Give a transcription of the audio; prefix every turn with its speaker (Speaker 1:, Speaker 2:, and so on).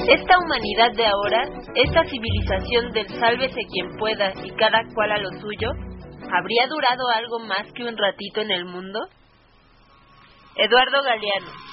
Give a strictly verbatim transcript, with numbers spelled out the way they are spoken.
Speaker 1: Esta humanidad de ahora, esta civilización del sálvese quien pueda y cada cual a lo suyo, ¿habría durado algo más que un ratito en el mundo? Eduardo Galeano.